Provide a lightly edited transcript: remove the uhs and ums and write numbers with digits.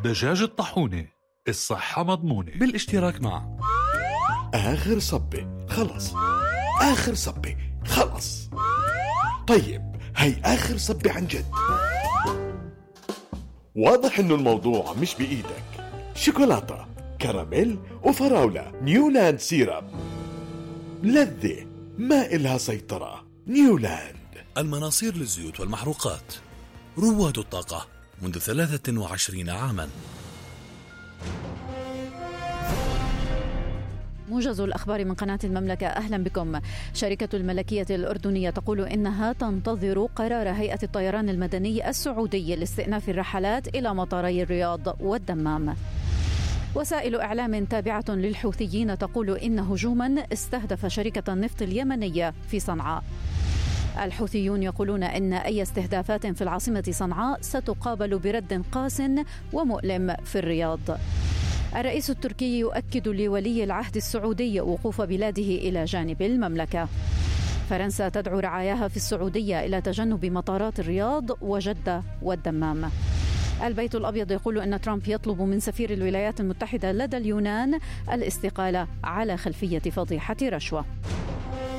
دجاج الطاحونة، الصحة مضمونة، بالاشتراك مع آخر صبة خلص، آخر صبة خلص. طيب هي آخر صبة عن جد. واضح إنه الموضوع مش بإيدك. شوكولاتة، كراميل وفراولة، نيولاند سيرب، لذة ما إلها سيطرة. نيولاند. المناصير للزيوت والمحروقات، رواد الطاقة منذ 23 عاما. موجز الأخبار من قناة المملكة، أهلا بكم. شركة الملكية الأردنية تقول إنها تنتظر قرار هيئة الطيران المدني السعودي لاستئناف الرحلات إلى مطاري الرياض والدمام. وسائل إعلام تابعة للحوثيين تقول إن هجوما استهدف شركة النفط اليمنية في صنعاء. الحوثيون يقولون إن أي استهدافات في العاصمة صنعاء ستقابل برد قاس ومؤلم في الرياض. الرئيس التركي يؤكد لولي العهد السعودي وقوف بلاده إلى جانب المملكة. فرنسا تدعو رعاياها في السعودية إلى تجنب مطارات الرياض وجدة والدمام. البيت الأبيض يقول أن ترامب يطلب من سفير الولايات المتحدة لدى اليونان الاستقالة على خلفية فضيحة رشوة.